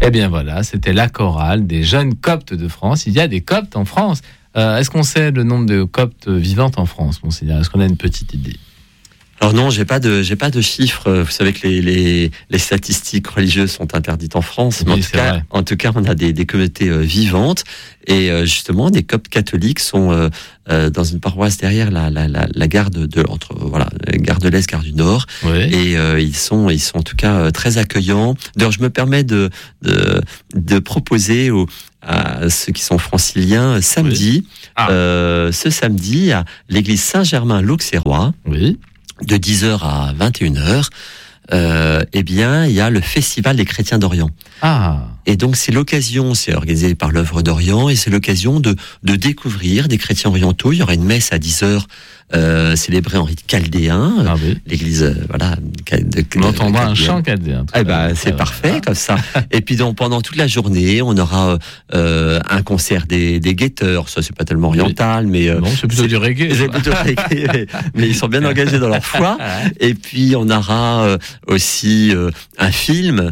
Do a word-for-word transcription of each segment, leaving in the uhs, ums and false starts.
Eh bien voilà, c'était la chorale des jeunes coptes de France. Il y a des coptes en France. Euh, est-ce qu'on sait le nombre de coptes vivantes en France, monseigneur ? Est-ce qu'on a une petite idée ? Alors non, j'ai pas de, j'ai pas de chiffres. Vous savez que les, les, les statistiques religieuses sont interdites en France. Mais oui, en, tout cas, vrai. en tout cas, on a des, des communautés euh, vivantes. Et euh, justement, des coptes catholiques sont euh, euh, dans une paroisse derrière la, la, la, la gare de, de entre voilà, gare de l'Est, gare du Nord. Oui. Et euh, ils sont, ils sont en tout cas euh, très accueillants. D'ailleurs, je me permets de, de, de proposer aux à ceux qui sont franciliens samedi, oui. ah. euh, ce samedi à l'église Saint-Germain-l'Auxerrois. Oui. De dix heures à vingt et une heures, euh, eh bien, il y a le Festival des chrétiens d'Orient. Ah. Et donc, c'est l'occasion, c'est organisé par l'œuvre d'Orient, et c'est l'occasion de, de découvrir des chrétiens orientaux. Il y aura une messe à dix heures, euh, célébrée en rite chaldéen. Ah oui. L'église, euh, voilà. De, on entendra un chant chaldéen. Eh ben, c'est parfait, comme ça. Et puis, donc, pendant toute la journée, on aura euh, un concert des, des guetteurs. Ça, c'est pas tellement oriental, mais... Euh, non, c'est plutôt c'est, du reggae. C'est plutôt reggae, mais, mais ils sont bien engagés dans leur foi. Et puis, on aura euh, aussi euh, un film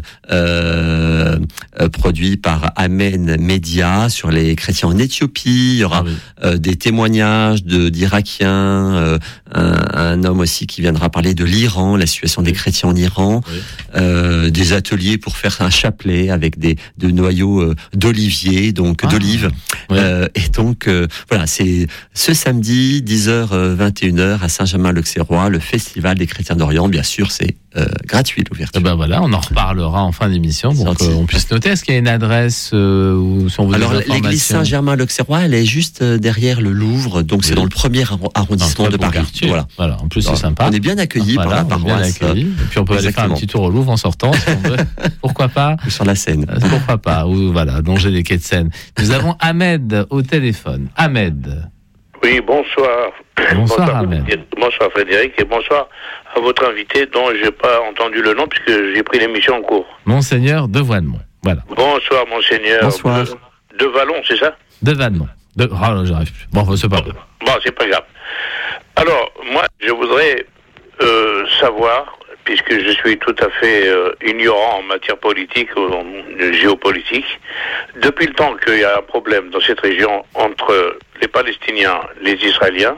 euh, euh, produit par Amen Media sur les chrétiens en Éthiopie. Il y aura ah oui. euh, des témoignages de, d'Irakiens, euh, un, un homme aussi qui viendra parler de l'Iran, la situation des oui. chrétiens en Iran, oui. euh, des ateliers pour faire un chapelet avec des de noyaux euh, d'olivier, donc ah, d'olive. Oui. Euh, et donc euh, voilà, c'est ce samedi dix heures vingt et une heures à Saint-Germain-l'Auxerrois, le Festival des chrétiens d'Orient. Bien sûr, c'est euh, gratuit l'ouverture. Et ben voilà, on en reparlera en fin d'émission pour qu'on puisse noter. Est-ce qu'il y a une adresse euh, où sont vos Alors informations ? L'église Saint-Germain-l'Auxerrois, elle est juste derrière le Louvre, donc oui. c'est dans le premier arrondissement de Paris. Quartier. Voilà. voilà. En plus, alors, c'est sympa. On est bien accueillis voilà, par la paroisse. Bien accueillis. Et puis on peut Exactement. aller faire un petit tour au Louvre en sortant, si on veut. Pourquoi pas ? Ou sur la Seine. Pourquoi pas ? Ou voilà, longer les quais de Seine. Nous avons Ahmed au téléphone. Ahmed. Oui, bonsoir. Bonsoir, bonsoir Ahmed. Bonsoir Frédéric et bonsoir à votre invité dont je n'ai pas entendu le nom puisque j'ai pris l'émission en cours. Monseigneur de Vannemont. Voilà. Bonsoir Monseigneur. Bonsoir. De, de Vallon, c'est ça ? De Vannemont. De... Oh, là, j'arrive plus. Bon, c'est pas grave. Bon, c'est pas grave. Alors, moi, je voudrais euh, savoir, puisque je suis tout à fait euh, ignorant en matière politique, en géopolitique, depuis le temps qu'il y a un problème dans cette région entre les Palestiniens, les Israéliens,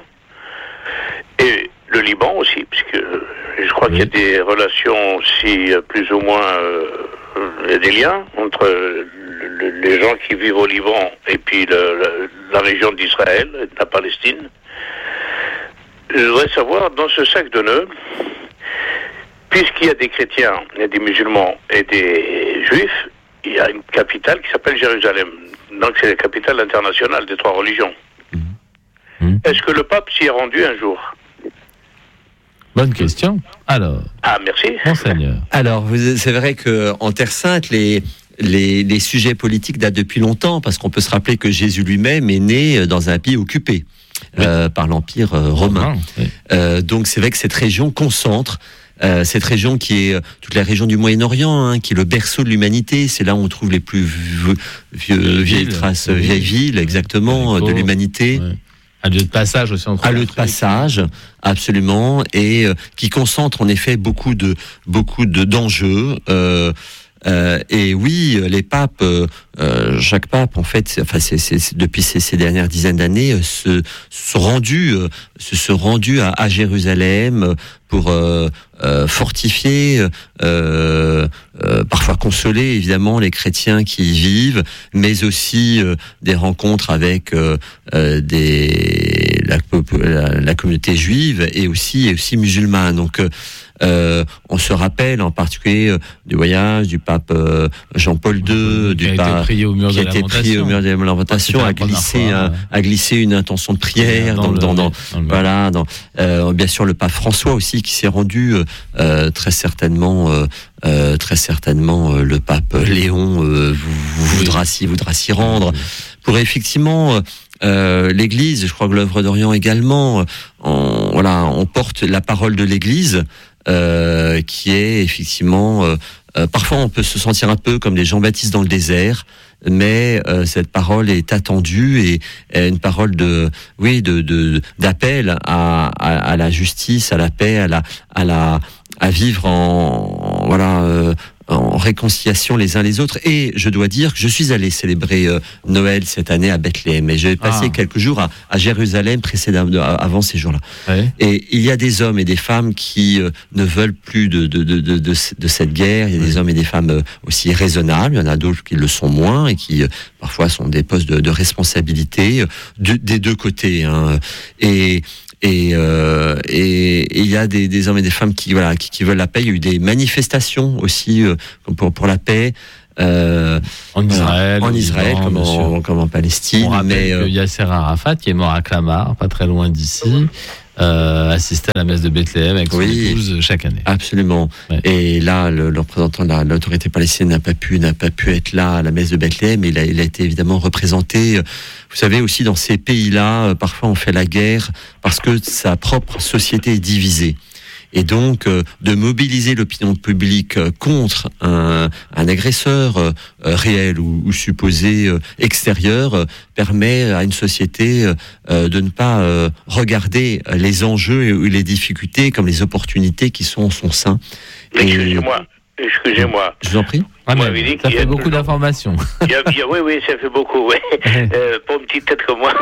et le Liban aussi, puisque je crois oui. qu'il y a des relations aussi plus ou moins, euh, il y a des liens entre le, le, les gens qui vivent au Liban et puis le, le, la région d'Israël, la Palestine. Je voudrais savoir, dans ce sac de nœuds, puisqu'il y a des chrétiens, il y a des musulmans et des juifs, il y a une capitale qui s'appelle Jérusalem. Donc c'est la capitale internationale des trois religions. Mmh. Est-ce que le pape s'y est rendu un jour ? Bonne question. Alors. Ah, merci. Monseigneur. Alors, vous, c'est vrai qu'en Terre Sainte, les, les, les sujets politiques datent depuis longtemps, parce qu'on peut se rappeler que Jésus lui-même est né dans un pays occupé oui. euh, par l'Empire euh, romain. Oui. Euh, donc, c'est vrai que cette région concentre Euh, cette région qui est euh, toute la région du Moyen-Orient, hein, qui est le berceau de l'humanité. C'est là où on trouve les plus vieux, vieux, vieilles traces, oui. vieilles villes, exactement, de l'humanité. Ouais. Un lieu de passage aussi. Un lieu de passage, absolument, et euh, qui concentre en effet beaucoup de beaucoup de d'enjeux. Euh, Euh, et oui, les papes, euh, chaque pape, en fait, enfin, c'est, c'est, c'est depuis ces, ces dernières dizaines d'années, se sont rendus, euh, se sont rendus à, à Jérusalem pour euh, euh, fortifier, euh, euh, parfois consoler évidemment les chrétiens qui y vivent, mais aussi euh, des rencontres avec euh, euh, des la, la, la communauté juive et aussi et aussi musulmane. Donc euh, Euh, on se rappelle en particulier euh, du voyage du pape euh, Jean-Paul deux, du pape qui a été prié au mur qui de a été prié au mur de la lamentation, a glissé, fois, un, a glissé une intention de prière dans, dans, dans, dans, dans le voilà, dans, euh, bien sûr le pape François aussi qui s'est rendu euh, très certainement, euh, euh, très certainement euh, le pape Léon euh, voudra oui. s'y voudra s'y rendre oui. pour effectivement. Euh, Euh, l'Église, je crois que l'œuvre d'Orient également, on, voilà, on porte la parole de l'Église, euh, qui est effectivement, euh, euh, parfois on peut se sentir un peu comme des Jean-Baptiste dans le désert, mais euh, cette parole est attendue et est une parole de, oui, de, de d'appel à, à, à la justice, à la paix, à la, à la, à vivre en, voilà, euh, en réconciliation les uns les autres. Et je dois dire que je suis allé célébrer euh, Noël cette année à Bethléem. Et j'ai passé ah. quelques jours à, à Jérusalem précédemment, avant ces jours-là. Ouais. Et il y a des hommes et des femmes qui euh, ne veulent plus de, de, de, de, de, de cette guerre. Il y a des ouais. hommes et des femmes euh, aussi raisonnables. Il y en a d'autres qui le sont moins et qui euh, parfois sont des postes de, de responsabilité euh, de, des deux côtés. Hein. Et Et euh, et il y a des, des hommes et des femmes qui voilà qui, qui veulent la paix. Il y a eu des manifestations aussi euh, pour pour la paix euh, en Israël, en Israël comme en, comme en Palestine. On rappelle mais que Yasser Arafat, qui est mort à Clamart, pas très loin d'ici, euh, assistait à la messe de Bethléem avec son oui, épouse chaque année. Absolument. Ouais. Et là, le, le représentant de la, l'autorité palestinienne n'a pas pu n'a pas pu être là à la messe de Bethléem. Il a, il a été évidemment représenté. Vous savez aussi dans ces pays-là, parfois on fait la guerre parce que sa propre société est divisée. Et donc, euh, de mobiliser l'opinion publique euh, contre un, un agresseur euh, réel ou, ou supposé euh, extérieur euh, permet à une société euh, de ne pas euh, regarder les enjeux et les difficultés comme les opportunités qui sont en son sein. Et excusez-moi, excusez-moi. Je vous en prie. Ah, mais ça fait beaucoup d'informations. Il y a, il y a, oui, oui, ça fait beaucoup, oui. euh, pour une petite tête comme moi.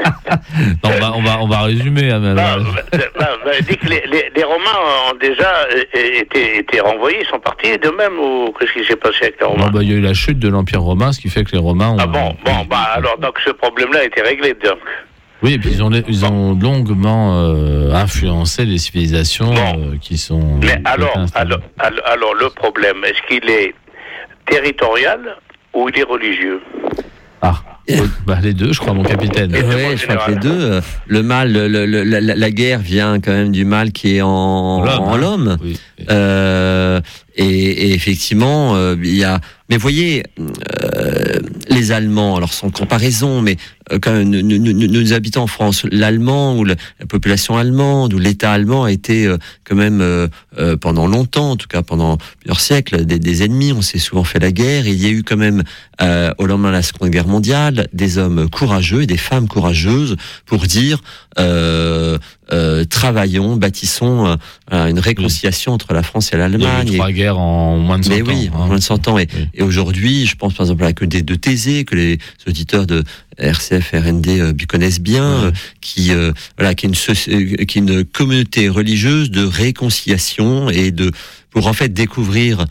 non, on, va, on, va, on va résumer. Hein, bah, bah, bah, bah, dit que les, les, les Romains ont déjà été, été renvoyés, ils sont partis d'eux-mêmes, ou qu'est-ce qui s'est passé avec les Romains? bah, il y a eu la chute de l'Empire romain, ce qui fait que les Romains ont... Ah bon, bon, bah alors, donc ce problème-là a été réglé, donc. Oui, et puis ils ont, ils ont longuement euh, influencé les civilisations bon. euh, qui sont... Mais alors, alors, alors, alors, le problème, est-ce qu'il est territorial ou il est religieux? Ah, bah, les deux, je crois, mon capitaine. Oui, je crois que les deux. Le mal, le, le, la, la guerre vient quand même du mal qui est en l'homme. En l'homme. Oui. Euh, et, et effectivement, euh, il y a... Mais voyez, euh, les Allemands, alors sans comparaison, mais euh, quand même, nous, nous, nous, nous habitons en France, l'allemand ou la, la population allemande ou l'État allemand a été euh, quand même euh, euh, pendant longtemps, en tout cas pendant plusieurs siècles, des, des ennemis. On s'est souvent fait la guerre. Et il y a eu quand même, euh, au lendemain de la Seconde Guerre mondiale, des hommes courageux et des femmes courageuses pour dire euh, euh, travaillons, bâtissons euh, une réconciliation oui. entre la France et l'Allemagne. Il y a eu trois et... guerres en moins de cent ans. Mais oui, hein. en moins de cent ans. Et, oui. et aujourd'hui, je pense par exemple à la Côte de Thésée, que les auditeurs de R C F, R N D euh, connaissent bien, oui. euh, qui euh, voilà, qui est une qui est une communauté religieuse de réconciliation et de pour en fait découvrir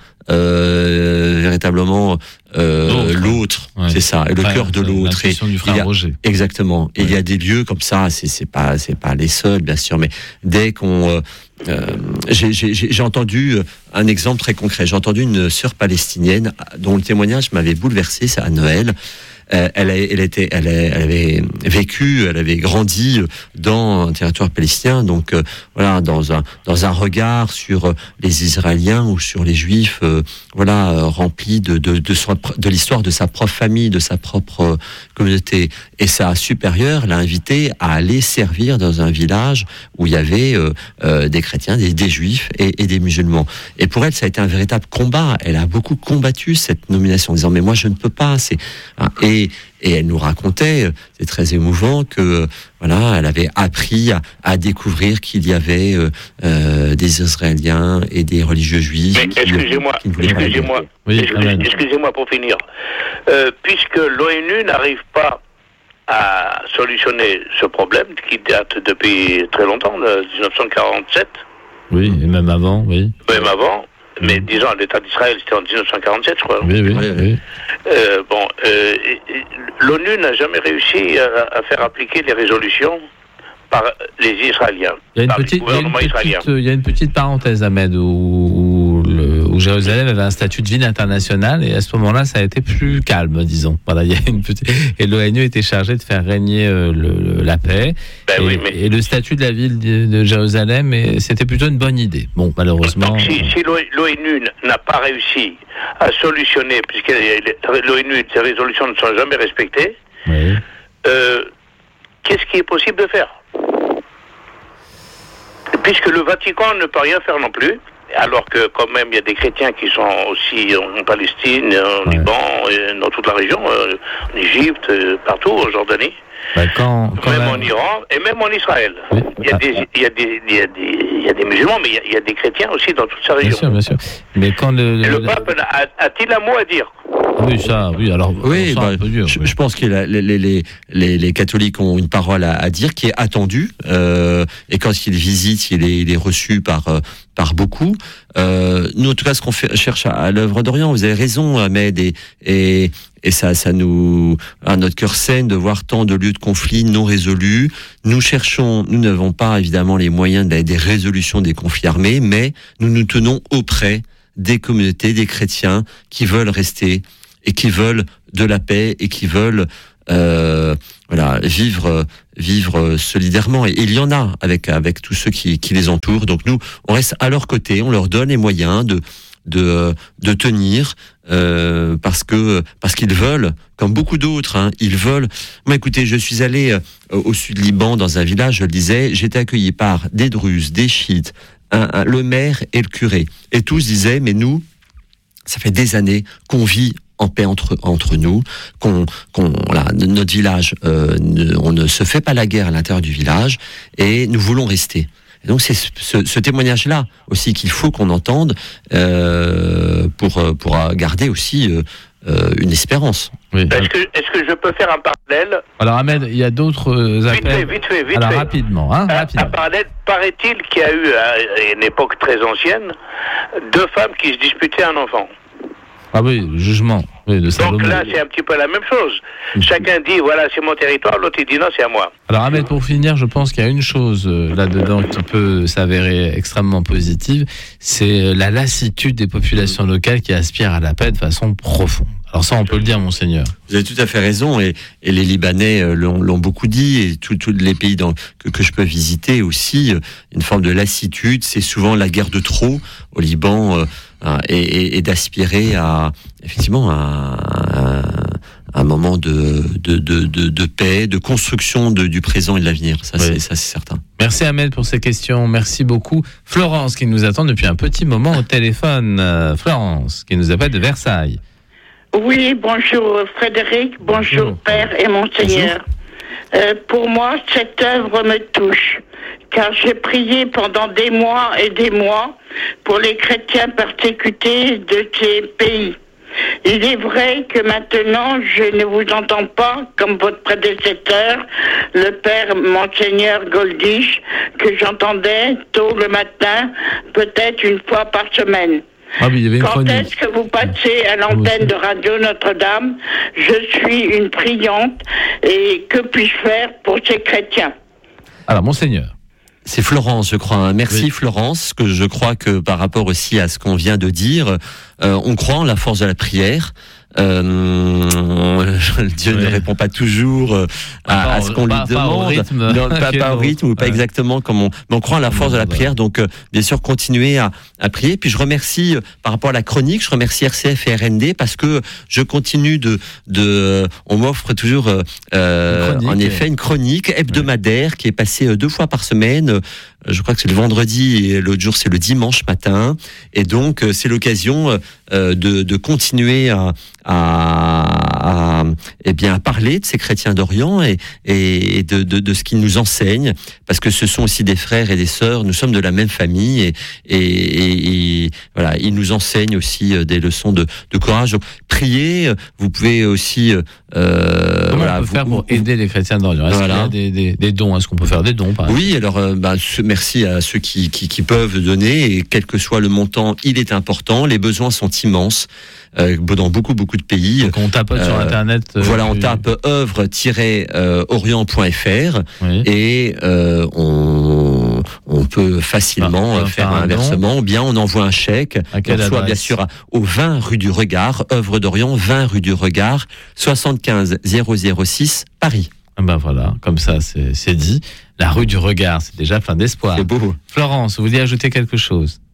euh, véritablement euh, l'autre, l'autre ouais. c'est ça, et le ouais, cœur de l'autre. Et du frère il y a, Roger. Exactement. Et ouais. il y a des lieux comme ça. C'est, c'est pas, c'est pas les seuls, bien sûr, mais dès qu'on, euh, euh, j'ai, j'ai, j'ai entendu un exemple très concret. J'ai entendu une sœur palestinienne dont le témoignage m'avait bouleversé. C'est à Noël. Elle, elle, était, elle, elle avait vécu, elle avait grandi dans un territoire palestinien, donc euh, voilà, dans un dans un regard sur les Israéliens ou sur les Juifs, euh, voilà, euh, rempli de de de, son, de l'histoire de sa propre famille, de sa propre euh, communauté. Et sa supérieure l'a invité à aller servir dans un village où il y avait euh, euh, des chrétiens, des, des Juifs et, et des musulmans. Et pour elle, ça a été un véritable combat. Elle a beaucoup combattu cette nomination, en disant mais moi je ne peux pas. C'est hein, et Et elle nous racontait, c'est très émouvant, que voilà, elle avait appris à, à découvrir qu'il y avait euh, euh, des Israéliens et des religieux juifs. Mais excusez-moi, qui, qui excusez-moi, oui, excusez, excusez-moi pour finir. Euh, puisque l'ONU n'arrive pas à solutionner ce problème qui date depuis très longtemps, de dix-neuf cent quarante-sept. Oui, et même avant, oui. Même avant. Mais disons, l'État d'Israël, c'était en dix-neuf cent quarante-sept, je crois. Oui, oui, oui. oui. Euh, bon, euh, l'ONU n'a jamais réussi à, à faire appliquer les résolutions par les Israéliens. Il y a une, petite, il y a une, petite, il y a une petite parenthèse, Ahmed, où, où, le, où Jérusalem avait un statut de ville internationale, et à ce moment-là, ça a été plus calme, disons. Voilà, il y a une petite, et l'ONU était chargée de faire régner euh, le, le, la paix. Ben et, oui, mais... et le statut de la ville de, de Jérusalem, et c'était plutôt une bonne idée. Bon, malheureusement... Donc, si, si l'ONU n'a pas réussi à solutionner, puisque l'ONU, ses résolutions ne sont jamais respectées, oui. euh, qu'est-ce qui est possible de faire ? Puisque le Vatican ne peut rien faire non plus, alors que quand même il y a des chrétiens qui sont aussi en Palestine, en ouais. Liban, et dans toute la région, en Égypte, partout, en Jordanie. Bah, quand, quand même la... en Iran et même en Israël. Oui. Il, y a des, il, y a des, il, y a des, il y a des musulmans, mais il y a, il y a des chrétiens aussi dans toute sa région. Bien sûr, bien sûr. Mais quand le, et le le... pape a, a-t-il un mot à dire? Oui, ça, oui, alors, oui, ça, bah, un peu dur, je, oui. je pense que la, les, les, les, les catholiques ont une parole à, à dire qui est attendue, euh, et quand il visite, il est, il est reçu par, par beaucoup. Euh, nous, en tout cas, ce qu'on fait, cherche à, à l'œuvre d'Orient, vous avez raison, Ahmed, et, et, et ça, ça nous, à notre cœur saigne de voir tant de lieux de conflits non résolus. Nous cherchons, nous n'avons pas évidemment les moyens de, des résolutions des conflits armés, mais nous nous tenons auprès des communautés, des chrétiens qui veulent rester et qui veulent de la paix et qui veulent euh, voilà vivre vivre solidairement, et, et il y en a avec avec tous ceux qui qui les entourent. Donc nous on reste à leur côté, on leur donne les moyens de de de tenir euh, parce que parce qu'ils veulent, comme beaucoup d'autres, hein, ils veulent. Moi, écoutez, je suis allé euh, au sud Liban dans un village, je le disais, j'étais accueilli par des Druzes, des Chiites, un, un, le maire et le curé, et tous disaient mais nous, ça fait des années qu'on vit en paix entre entre nous, qu'on qu'on là, notre village, euh, ne, on ne se fait pas la guerre à l'intérieur du village et nous voulons rester. Et donc c'est ce, ce témoignage-là aussi qu'il faut qu'on entende euh, pour pour garder aussi euh, une espérance. Oui. Est-ce que est-ce que je peux faire un parallèle? Alors Ahmed, il y a d'autres appels. Vite fait, vite fait, vite Alors fait. rapidement, hein, Un, rapidement. un parallèle, paraît-il qu'il y a eu à une époque très ancienne deux femmes qui se disputaient un enfant. Ah oui, le jugement oui, de Salomon. Donc là, c'est un petit peu la même chose. Chacun dit, voilà, c'est mon territoire, l'autre il dit, non, c'est à moi. Alors Ahmed, pour finir, je pense qu'il y a une chose euh, là-dedans qui peut s'avérer extrêmement positive, c'est la lassitude des populations locales qui aspirent à la paix de façon profonde. Alors ça, on peut le dire, monseigneur. Vous avez tout à fait raison, et, et les Libanais l'ont, l'ont beaucoup dit, et tous les pays dans, que, que je peux visiter aussi, une forme de lassitude, c'est souvent la guerre de trop au Liban, euh, et, et, et d'aspirer à, effectivement, à, à un moment de, de, de, de, de paix, de construction de, du présent et de l'avenir, ça, oui. c'est, ça c'est certain. Merci Ahmed pour ces questions, merci beaucoup. Florence qui nous attend depuis un petit moment au téléphone, euh, Florence qui nous appelle de Versailles. Oui, bonjour Frédéric, bonjour, bonjour. Père et Monseigneur. Euh, pour moi, cette œuvre me touche, car j'ai prié pendant des mois et des mois pour les chrétiens persécutés de ces pays. Il est vrai que maintenant, je ne vous entends pas comme votre prédécesseur, le Père Monseigneur Goldish, que j'entendais tôt le matin, peut-être une fois par semaine. Ah oui, il y avait une Quand chronique. est-ce que vous passez à l'antenne de Radio Notre-Dame? Je suis une priante, et que puis-je faire pour ces chrétiens? Alors, monseigneur. C'est Florence, je crois. Merci, oui. Florence, que je crois que par rapport aussi à ce qu'on vient de dire, euh, on croit en la force de la prière. Euh, Dieu oui. ne répond pas toujours euh, à, pas, à ce qu'on pas, lui pas demande, au rythme, non, pas, pas au rythme ou pas ouais. exactement comme on, mais on croit en la force de la prière. Donc, euh, bien sûr, continuer à, à prier. Puis, je remercie euh, par rapport à la chronique, je remercie R C F et R N D parce que je continue de, de, on m'offre toujours, euh, en effet, une chronique hebdomadaire ouais. qui est passée euh, deux fois par semaine. Je crois que c'est le vendredi et l'autre jour c'est le dimanche matin. Et donc, euh, c'est l'occasion euh, de, de continuer à À, à, eh bien, à parler de ces chrétiens d'Orient et, et de, de, de ce qu'ils nous enseignent, parce que ce sont aussi des frères et des sœurs, nous sommes de la même famille, et, et, et, et voilà, ils nous enseignent aussi des leçons de, de courage. Donc, priez, vous pouvez aussi... Euh, Comment voilà, on peut vous, faire pour vous, aider les chrétiens d'Orient? Est-ce voilà. qu'il y a des, des, des dons? Est-ce qu'on peut faire des dons par exemple? Oui, alors euh, bah, merci à ceux qui, qui, qui peuvent donner, et quel que soit le montant, il est important, les besoins sont immenses. Euh, dans beaucoup beaucoup de pays. Donc on tape euh, sur internet. Euh, voilà, on tape œuvre tiret orient point f r oui. et euh, on on peut facilement ah, faire, faire un, un versement, ou bien on envoie un chèque. On soit bien sûr au vingt rue du Regard, œuvre d'Orient, vingt rue du Regard, soixante-quinze zéro zéro six Paris. Ah ben voilà, comme ça c'est, c'est dit. La rue du Regard, c'est déjà plein d'espoir. C'est beau. Florence, vous vouliez ajouter quelque chose? Je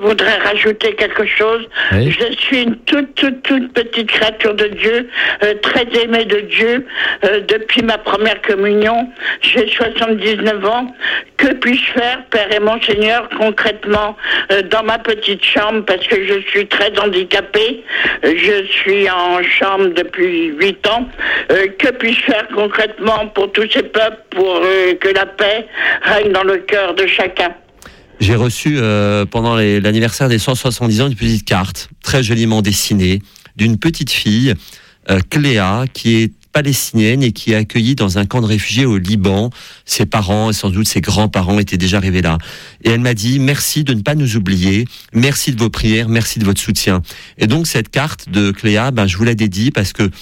voudrais rajouter quelque chose. Oui. Je suis une toute, toute, toute petite créature de Dieu, euh, très aimée de Dieu, euh, depuis ma première communion. J'ai soixante-dix-neuf ans. Que puis-je faire, Père et Monseigneur, concrètement, euh, dans ma petite chambre, parce que je suis très handicapée. Euh, je suis en chambre depuis huit ans. Euh, que puis-je faire concrètement pour tous ces peuples, pour euh, que la paix règne dans le cœur de chacun? J'ai reçu euh, pendant les, l'anniversaire des cent soixante-dix ans une petite carte très joliment dessinée d'une petite fille, euh, Cléa, qui est palestinienne et qui est accueillie dans un camp de réfugiés au Liban. Ses parents et sans doute ses grands-parents étaient déjà arrivés là. Et elle m'a dit merci de ne pas nous oublier, merci de vos prières, merci de votre soutien. Et donc cette carte de Cléa, ben, je vous la dédie parce que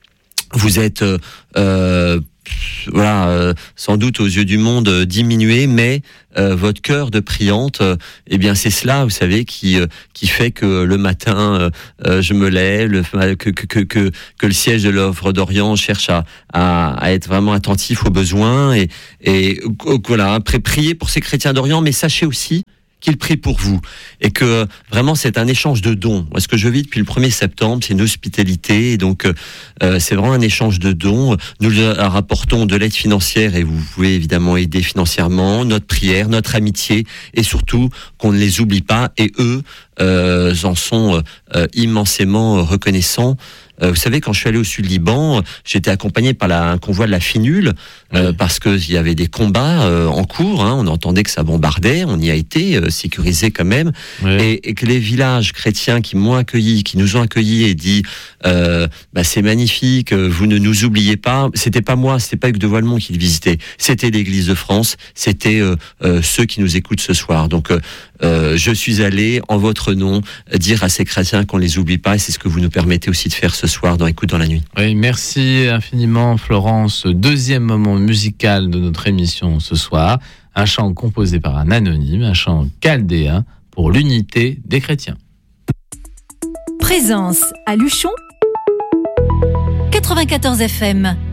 vous êtes euh, euh, voilà, euh, sans doute aux yeux du monde euh, diminué, mais euh, votre cœur de priante, euh, eh bien c'est cela, vous savez, qui euh, qui fait que le matin euh, euh, je me lève, le, que, que que que que le siège de l'œuvre d'Orient cherche à, à à être vraiment attentif aux besoins et et voilà, après prier pour ces chrétiens d'Orient, mais sachez aussi qu'il prie pour vous et que vraiment c'est un échange de dons. Moi, ce que je vis depuis le premier septembre, c'est une hospitalité et donc euh, c'est vraiment un échange de dons. Nous leur rapportons de l'aide financière et vous pouvez évidemment aider financièrement, notre prière, notre amitié et surtout qu'on ne les oublie pas et eux euh, en sont euh, immensément reconnaissants. Euh, vous savez, quand je suis allé au sud Liban, j'étais accompagné par la, un convoi de la FINUL euh, oui. parce que il y avait des combats euh, en cours. Hein, on entendait que ça bombardait. On y a été euh, sécurisé quand même, oui. et, et que les villages chrétiens qui m'ont accueilli, qui nous ont accueillis et dit euh, bah, c'est magnifique, vous ne nous oubliez pas. C'était pas moi, c'était pas Hugues de Voilemont qui le visitait. C'était l'Église de France. C'était euh, euh, ceux qui nous écoutent ce soir. Donc euh, euh, je suis allé en votre nom dire à ces chrétiens qu'on les oublie pas. Et c'est ce que vous nous permettez aussi de faire ce soir dans Écoute dans la nuit. Oui, merci infiniment Florence. Deuxième moment musical de notre émission ce soir, un chant composé par un anonyme, un chant chaldéen pour l'unité des chrétiens. Présence à Luchon, quatre-vingt-quatorze F M.